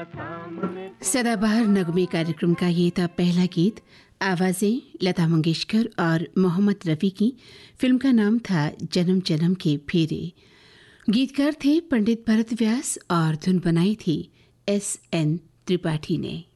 सदाबहार नगमे कार्यक्रम का ये था पहला गीत। आवाजें लता मंगेशकर और मोहम्मद रफ़ी की। फिल्म का नाम था जन्म जन्म के फेरे। गीतकार थे पंडित भरत व्यास और धुन बनाई थी S.N. त्रिपाठी ने।